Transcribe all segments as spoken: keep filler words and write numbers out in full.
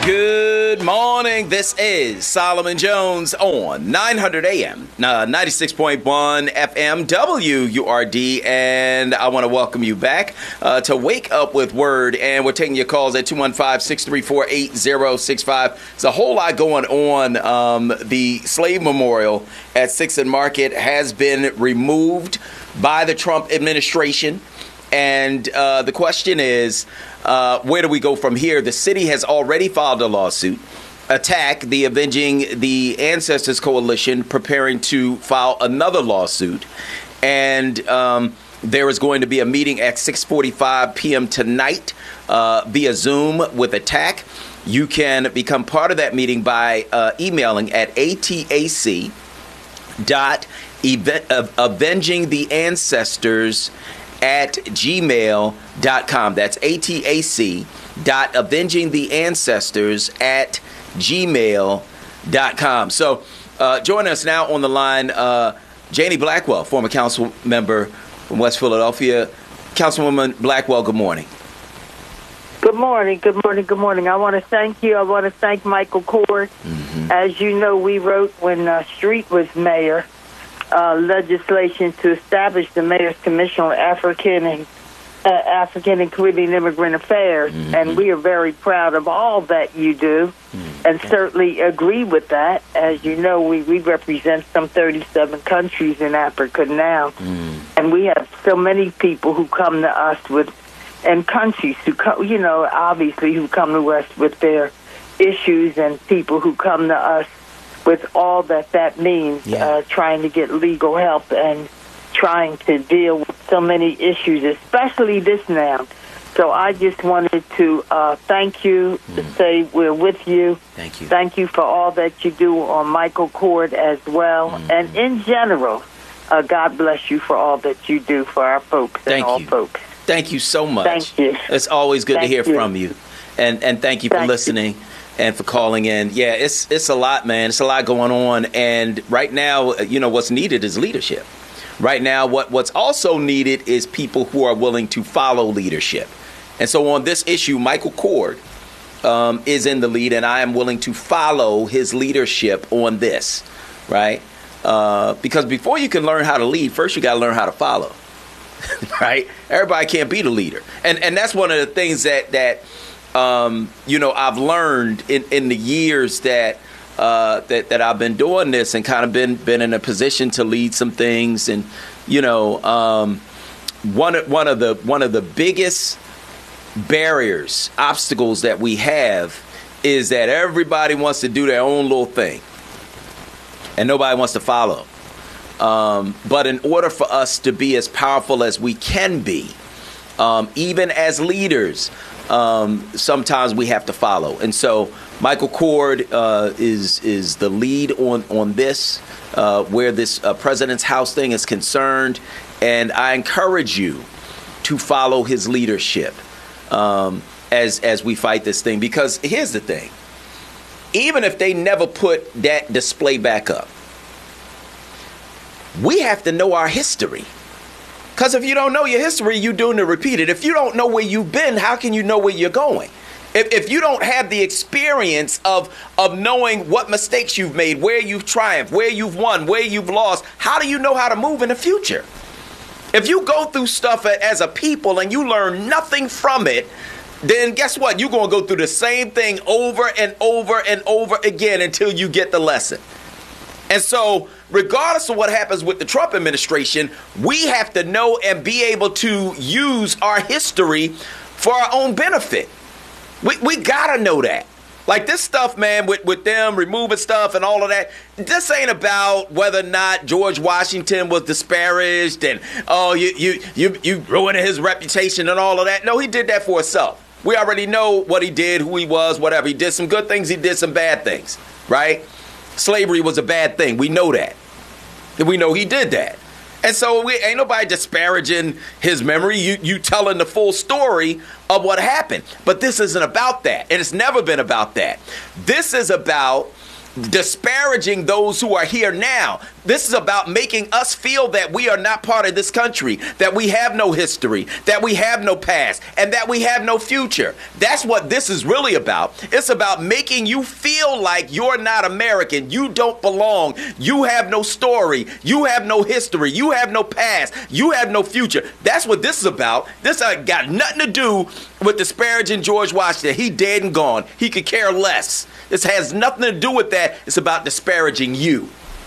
Good morning. This is Solomon Jones on nine hundred A M, uh, ninety-six point one F M, W U R D, and I want to welcome you back uh, to Wake Up with Word, and we're taking your calls at two one five, six three four, eight zero six five. There's a whole lot going on. Um, the slave memorial at Sixth and Market has been removed by the Trump administration, and uh, the question is, Uh, where do we go from here? The city has already filed a lawsuit, Attack, the Avenging the Ancestors Coalition, preparing to file another lawsuit. And um, there is going to be a meeting at six forty-five p.m. tonight uh, via Zoom with Attack. You can become part of that meeting by uh, emailing at atac dot avenging the ancestors at gmail dot com. That's atac dot avenging the ancestors at gmail dot com. So uh, join us now on the line, uh, Janie Blackwell, former council member from West Philadelphia. Councilwoman Blackwell, good morning. Good morning, good morning, good morning. I want to thank you. I want to thank Michael Kort. Mm-hmm. As you know, we wrote when uh, Street was mayor, Uh, legislation to establish the Mayor's Commission on African and uh, African and Caribbean Immigrant Affairs, mm-hmm. and we are very proud of all that you do, mm-hmm. and certainly agree with that. As you know, we, we represent some thirty-seven countries in Africa now, mm-hmm. and we have so many people who come to us with, and countries who come, you know, obviously who come to us with their issues, and people who come to us with all that that means, yeah. uh, trying to get legal help and trying to deal with so many issues, especially this now. So I just wanted to uh, thank you, mm. to say we're with you. Thank you. Thank you for all that you do on Michael Kort as well. Mm. And in general, uh, God bless you for all that you do for our folks thank and all you. folks. Thank you so much. Thank you. It's always good thank to hear you. from you. And and thank you for thank listening. You. And for calling in. Yeah, it's it's a lot, man. It's a lot going on. And right now, you know, what's needed is leadership. Right now, what, what's also needed is people who are willing to follow leadership. And so on this issue, Michael Kort um, is in the lead, and I am willing to follow his leadership on this, right? Uh, because before you can learn how to lead, first you got to learn how to follow, right? Everybody can't be the leader. And and that's one of the things that that Um, you know, I've learned in, in the years that, uh, that that I've been doing this and kind of been been in a position to lead some things. And, you know, um, one, one of the one of the biggest barriers, obstacles that we have is that everybody wants to do their own little thing and nobody wants to follow. Um, but in order for us to be as powerful as we can be, um, even as leaders, Um, sometimes we have to follow. And so Michael Kort uh, is is the lead on, on this, uh, where this uh, President's House thing is concerned. And I encourage you to follow his leadership um, as, as we fight this thing. Because here's the thing. Even if they never put that display back up, we have to know our history. Because if you don't know your history, you're doomed to repeat it. If you don't know where you've been, how can you know where you're going? If, if you don't have the experience of, of knowing what mistakes you've made, where you've triumphed, where you've won, where you've lost, how do you know how to move in the future? If you go through stuff as a people and you learn nothing from it, then guess what? You're going to go through the same thing over and over and over again until you get the lesson. And so regardless of what happens with the Trump administration, we have to know and be able to use our history for our own benefit. We we got to know that. Like this stuff, man, with, with them removing stuff and all of that, this ain't about whether or not George Washington was disparaged and, oh, you you you, you ruined his reputation and all of that. No, he did that for himself. We already know what he did, who he was, whatever. He did some good things. He did some bad things, right? Slavery was a bad thing. We know that. We know he did that. And so we ain't nobody disparaging his memory. You you telling the full story of what happened. But this isn't about that. And it's never been about that. This is about disparaging those who are here now. This is about making us feel that we are not part of this country, that we have no history, that we have no past, and that we have no future. That's what this is really about. It's about making you feel like you're not American. You don't belong. You have no story. You have no history. You have no past. You have no future. That's what this is about. This ain't got nothing to do with disparaging George Washington. He dead and gone. He could care less. This has nothing to do with that. It's about disparaging you.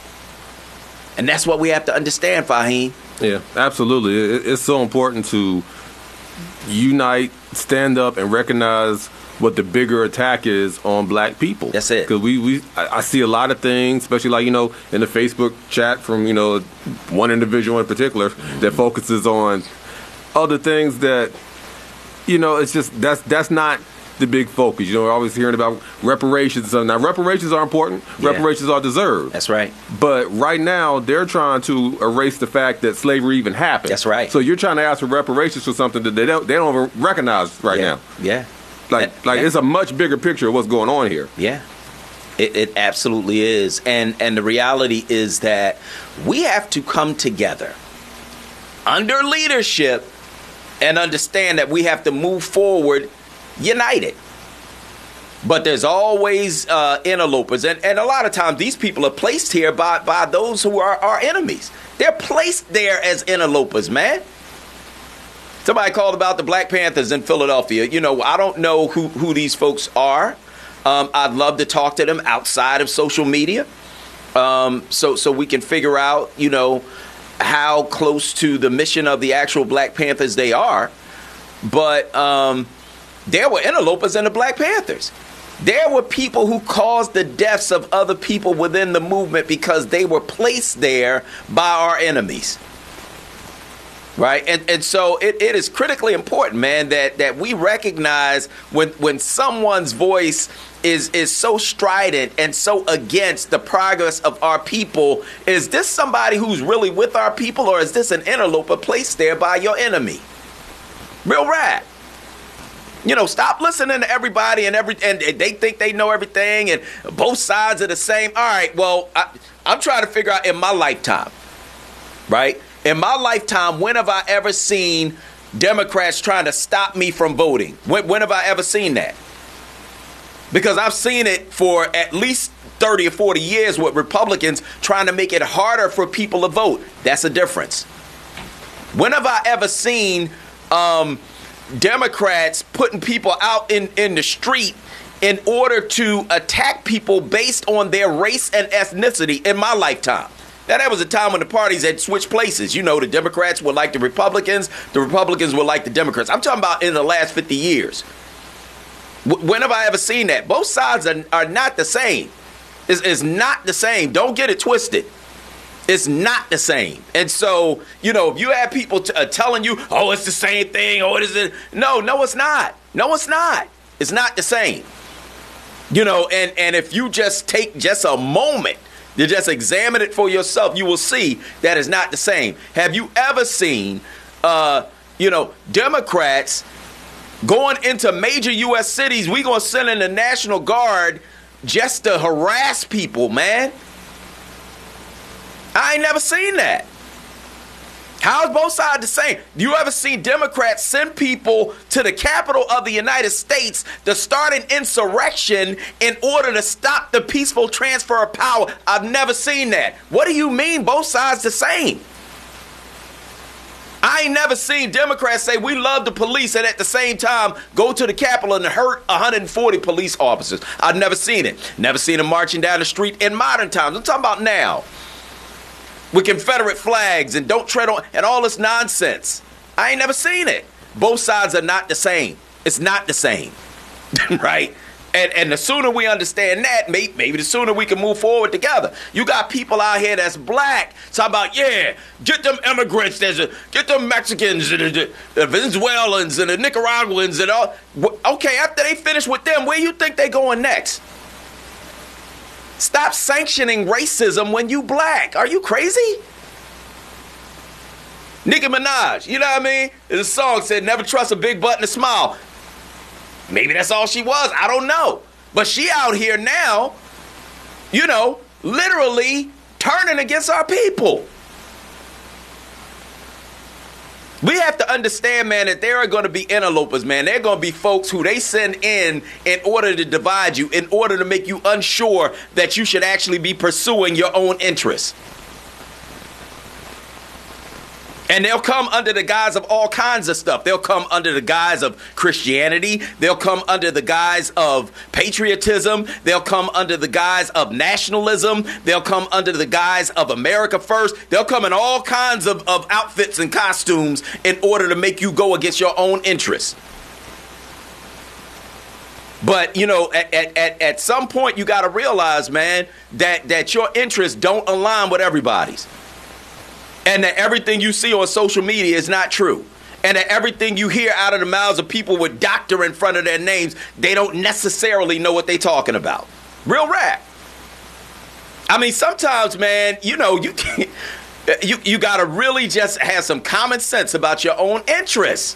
And that's what we have to understand, Fahim. Yeah, absolutely. It's so important to unite, stand up, and recognize what the bigger attack is on black people. That's it. Because we, we, I see a lot of things, especially like, you know, in the Facebook chat from, you know, one individual in particular that focuses on other things that, you know, it's just, that's that's not the big focus. You know, we're always hearing about reparations. So now, reparations are important. Yeah. Reparations are deserved. That's right. But right now, they're trying to erase the fact that slavery even happened. That's right. So you're trying to ask for reparations for something that they don't they don't even recognize right yeah. now. Yeah. Like that, like that, it's a much bigger picture of what's going on here. Yeah. It, it absolutely is. And and the reality is that we have to come together under leadership and understand that we have to move forward united. But there's always uh, interlopers. And, and a lot of times these people are placed here by, by those who are our enemies. They're placed there as interlopers, man. Somebody called about the Black Panthers in Philadelphia. You know, I don't know who, who these folks are. Um, I'd love to talk to them outside of social media. Um, so, so we can figure out, you know, how close to the mission of the actual Black Panthers they are. But um, there were interlopers in the Black Panthers. There were people who caused the deaths of other people within the movement because they were placed there by our enemies. Right. And and so it, it is critically important, man, that, that we recognize when when someone's voice is is so strident and so against the progress of our people. Is this somebody who's really with our people, or is this an interloper placed there by your enemy? Real rap. You know, stop listening to everybody and every and they think they know everything and both sides are the same. All right, well, I, I'm trying to figure out in my lifetime, right? In my lifetime, when have I ever seen Democrats trying to stop me from voting? When, when have I ever seen that? Because I've seen it for at least thirty or forty years with Republicans trying to make it harder for people to vote. That's a difference. When have I ever seen um, Democrats putting people out in, in the street in order to attack people based on their race and ethnicity in my lifetime? Now, that was a time when the parties had switched places. You know, the Democrats were like the Republicans. The Republicans were like the Democrats. I'm talking about in the last fifty years. W- when have I ever seen that? Both sides are, are not the same. It's, it's not the same. Don't get it twisted. It's not the same. And so, you know, if you have people t- uh, telling you, oh, it's the same thing, oh, it isn't. No, no, it's not. No, it's not. It's not the same. You know, and, and if you just take just a moment to just examine it for yourself, you will see that it's not the same. Have you ever seen, uh, you know, Democrats going into major U S cities? We gonna send in the National Guard just to harass people, man. I ain't never seen that. How is both sides the same? Do you ever see Democrats send people to the Capitol of the United States to start an insurrection in order to stop the peaceful transfer of power? I've never seen that. What do you mean both sides the same? I ain't never seen Democrats say we love the police and at the same time go to the Capitol and hurt one hundred forty police officers. I've never seen it. Never seen them marching down the street in modern times. I'm talking about now. With Confederate flags and don't tread on and all this nonsense. I ain't never seen it. Both sides are not the same. It's not the same. Right? And and the sooner we understand that, maybe, maybe the sooner we can move forward together. You got people out here that's black talking about, yeah, get them immigrants, there's a, get them Mexicans and the, the Venezuelans and the Nicaraguans and all. Okay, after they finish with them, where you think they going next? Stop sanctioning racism when you black. Are you crazy? Nicki Minaj, you know what I mean? There's a song said, never trust a big butt and a smile. Maybe that's all she was. I don't know. But she out here now, you know, literally turning against our people. We have to understand, man, that there are going to be interlopers, man. There are going to be folks who they send in in order to divide you, in order to make you unsure that you should actually be pursuing your own interests. And they'll come under the guise of all kinds of stuff. They'll come under the guise of Christianity. They'll come under the guise of patriotism. They'll come under the guise of nationalism. They'll come under the guise of America first. At come in all kinds of, of outfits and costumes in order to make you go against your own interests. But, you know, at, at, at some point, you got to realize, man, that, that your interests don't align with everybody's. And that everything you see on social media is not true. And that everything you hear out of the mouths of people with doctor in front of their names, they don't necessarily know what they're talking about. Real rap. I mean, sometimes, man, you know, you can't, you, you got to really just have some common sense about your own interests.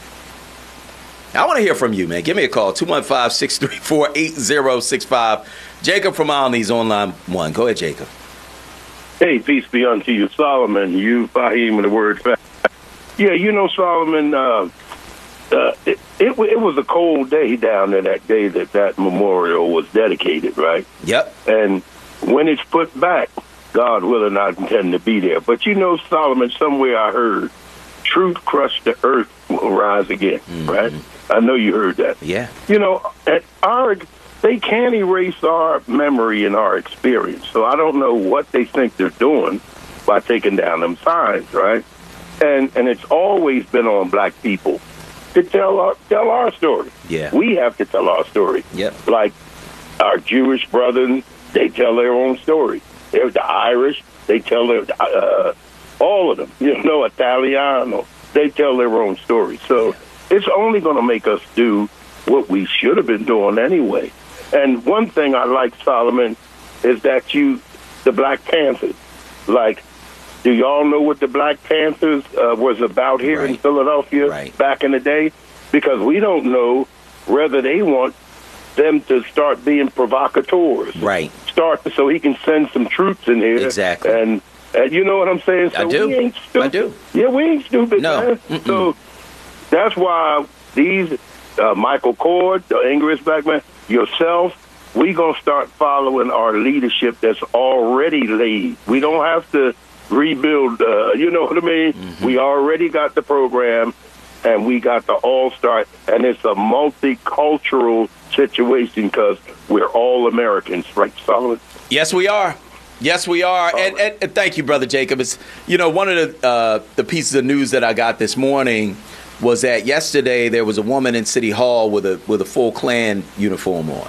I want to hear from you, man. Give me a call, two one five, six three four, eight zero six five. Jacob from Alney's on line one. Go ahead, Jacob. Hey, peace be unto you, Solomon. You, Fahim, and the word fact. Yeah, you know, Solomon, uh, uh, it, it, it was a cold day down there that day that that memorial was dedicated, right? Yep. And when it's put back, God willing, I intend to be there. But you know, Solomon, somewhere I heard, truth crushed the earth will rise again, mm-hmm. right? I know you heard that. Yeah. You know, at our... they can't erase our memory and our experience. So I don't know what they think they're doing by taking down them signs, right? And and it's always been on black people to tell our tell our story. Yeah. We have to tell our story. Yep. Like our Jewish brothers, they tell their own story. They're the Irish, they tell their uh, all of them. You know, Italiano, they tell their own story. So yeah. It's only going to make us do what we should have been doing anyway. And one thing I like, Solomon, is that you, the Black Panthers, like, do y'all know what the Black Panthers uh, was about here right. in Philadelphia right. back in the day? Because we don't know whether they want them to start being provocateurs. Right. Start so he can send some troops in here. Exactly. And, and you know what I'm saying? So I do. We ain't stupid. I do. Yeah, we ain't stupid, no. man. Mm-mm. So that's why these, uh, Michael Cord, the English black man, yourself, we going to start following our leadership that's already laid. We don't have to rebuild, uh, you know what I mean? Mm-hmm. We already got the program, and we got the all-star, and it's a multicultural situation because we're all Americans, right, Solomon? Yes, we are. Yes, we are. And, and, and thank you, Brother Jacob. It's, you know, one of the, uh, the pieces of news that I got this morning was that yesterday there was a woman in City Hall with a with a full Klan uniform on.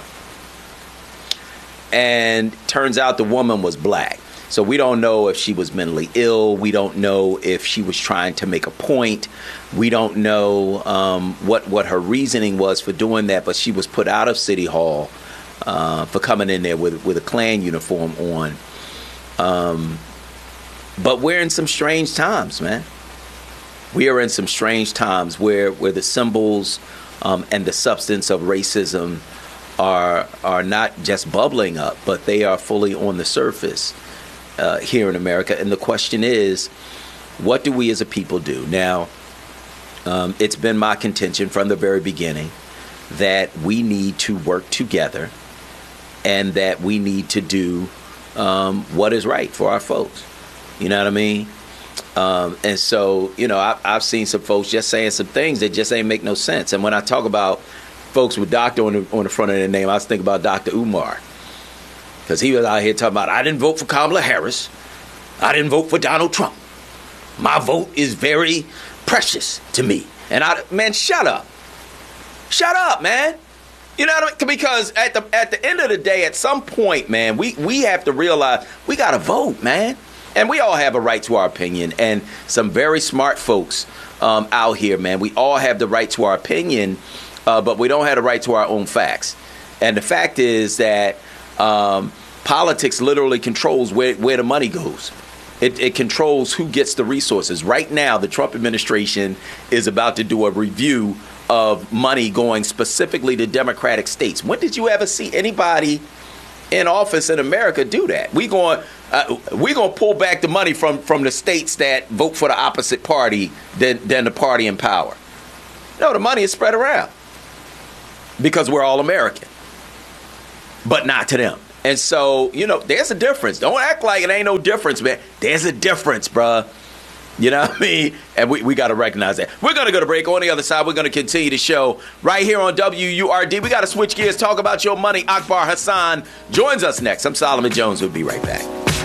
And turns out the woman was black. So we don't know if she was mentally ill. We don't know if she was trying to make a point. We don't know um, what, what her reasoning was for doing that. But she was put out of City Hall uh, for coming in there with, with a Klan uniform on. Um, but we're in some strange times, man. We are in some strange times where, where the symbols um, and the substance of racism are are not just bubbling up, but they are fully on the surface uh, here in America. And the question is, what do we as a people do? Now, um, it's been my contention from the very beginning that we need to work together and that we need to do um, what is right for our folks. You know what I mean? Um, and so, you know, I, I've seen some folks just saying some things that just ain't make no sense. And when I talk about folks with doctor on the, on the front of their name, I was thinking about Doctor Umar. Because he was out here talking about, I didn't vote for Kamala Harris. I didn't vote for Donald Trump. My vote is very precious to me. And I, man, shut up. Shut up, man. You know what I mean? Because at the at the end of the day, at some point, man, we, we have to realize we got to vote, man. And we all have a right to our opinion. And some very smart folks um, out here, man, we all have the right to our opinion, uh, but we don't have the right to our own facts. And the fact is that um, politics literally controls where, where the money goes. It, it controls who gets the resources. Right now, the Trump administration is about to do a review of money going specifically to Democratic states. When did you ever see anybody in office in America do that? We going, Uh, we're going to pull back the money from, from the states that vote for the opposite party than, than the party in power. No, the money is spread around because we're all American, but not to them. And so, you know, there's a difference. Don't act like it ain't no difference, man. There's a difference, bruh. You know what I mean? And we, we got to recognize that. We're going to go to break. On the other side, we're going to continue the show right here on W U R D. We got to switch gears, talk about your money. Akbar Hassan joins us next. I'm Solomon Jones. We'll be right back.